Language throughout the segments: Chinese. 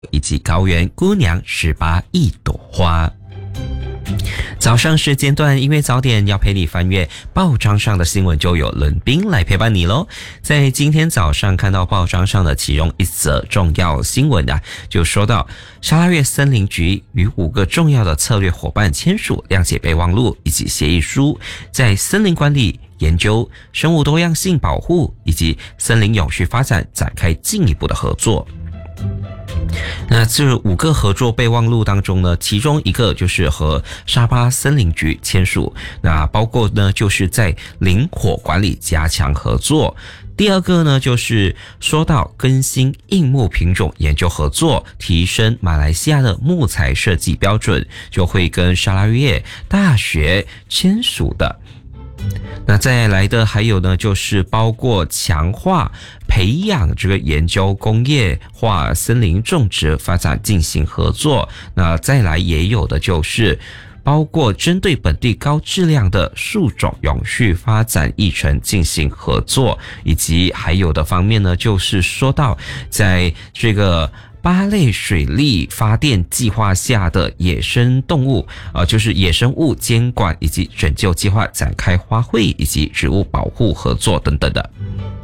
以及高原姑娘18亿朵花。早上时间段，因为早点要陪你翻阅报章上的新闻，就有伦宾来陪伴你咯。在今天早上看到报章上的其中一则重要新闻就说到沙拉越森林局与5个重要的策略伙伴签署谅解备忘录以及协议书，在森林管理、研究、生物多样性保护以及森林永续发展展开进一步的合作。那这5个合作备忘录当中呢，其中一个就是和沙巴森林局签署，那包括呢就是在林火管理加强合作。第二个呢就是说到更新硬木品种研究合作，提升马来西亚的木材设计标准，就会跟沙拉越大学签署的。那再来的还有呢，就是包括强化培养这个研究工业化森林种植发展进行合作。那再来也有的就是包括针对本地高质量的树种永续发展议程进行合作，以及还有的方面呢，就是说到在这个8类水力发电计划下的野生动物就是野生物监管以及拯救计划展开花卉以及植物保护合作等等的。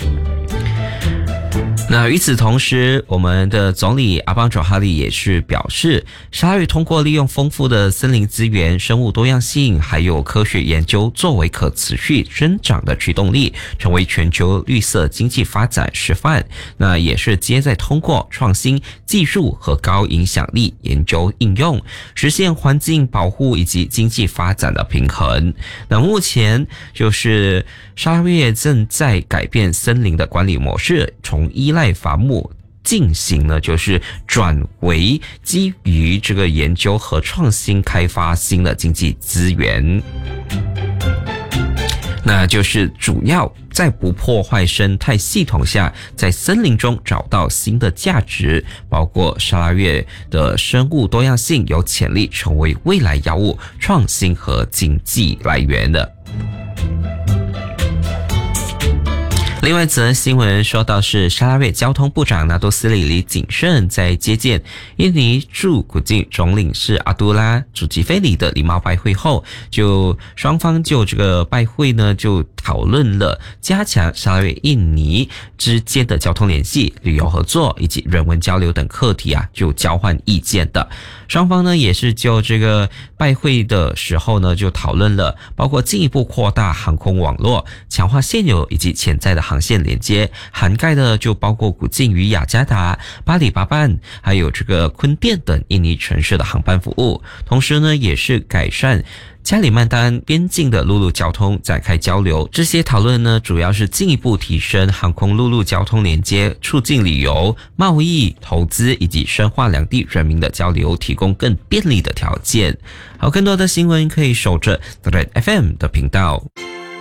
那与此同时，我们的总理阿邦佐哈利也是表示，沙拉越通过利用丰富的森林资源、生物多样性还有科学研究作为可持续增长的驱动力，成为全球绿色经济发展示范。那也是接在通过创新技术和高影响力研究应用，实现环境保护以及经济发展的平衡。那目前就是沙拉越正在改变森林的管理模式，从依赖伐木进行呢，就是转为基于这个研究和创新开发新的经济资源。那就是主要在不破坏生态系统下，在森林中找到新的价值，包括沙拉越的生物多样性有潜力成为未来药物创新和经济来源的。另外一则新闻说到是沙拉越交通部长纳多斯里里谨慎在接见印尼驻古晋总领事阿杜拉祖吉菲里的礼貌拜会后，双方就这个拜会呢就讨论了加强沙拉越印尼之间的交通联系、旅游合作以及人文交流等课题就交换意见的。双方呢也是就这个拜会的时候呢就讨论了包括进一步扩大航空网络、强化现有以及潜在的航线连接，涵盖的就包括古晋与雅加达、巴里巴班还有这个坤甸等印尼城市的航班服务。同时呢也是改善加里曼丹边境的陆路交通展开交流。这些讨论呢主要是进一步提升航空陆路交通连接，促进旅游、贸易、投资以及深化两地人民的交流，提供更便利的条件。好，更多的新闻可以守着 The Red FM 的频道。